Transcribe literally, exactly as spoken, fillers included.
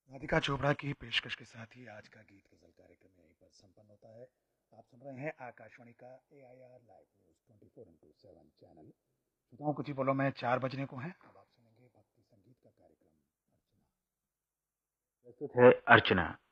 राधिका चोपड़ा की पेशकश के साथ ही आज का गीत गजल कार्यक्रम यहीं पर संपन्न होता है। आप सुन रहे हैं आकाशवाणी का ए I R live news twenty four into seven channel. श्रोताओं कुछ ही बोलो में चार बजने को हैं। अब आप सुनेंगे भक्ति संगीत का कार्यक्रम अर्चना। प्रस्तुत है अर्चना।